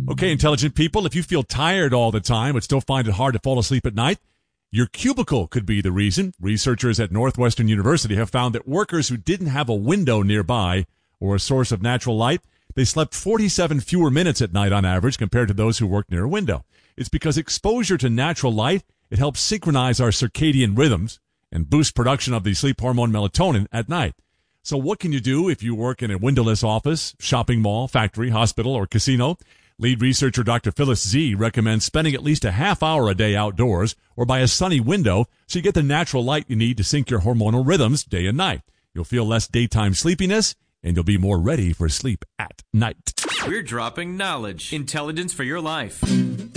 Okay, intelligent people, if you feel tired all the time but still find it hard to fall asleep at night, your cubicle could be the reason. Researchers at Northwestern University have found that workers who didn't have a window nearby or a source of natural light, they slept 47 fewer minutes at night on average compared to those who worked near a window. It's because exposure to natural light, it helps synchronize our circadian rhythms and boost production of the sleep hormone melatonin at night. So what can you do if you work in a windowless office, shopping mall, factory, hospital, or casino? Lead researcher Dr. Phyllis Z recommends spending at least a half hour a day outdoors or by a sunny window so you get the natural light you need to sync your hormonal rhythms day and night. You'll feel less daytime sleepiness, and you'll be more ready for sleep at night. We're dropping knowledge. Intelligence for your life.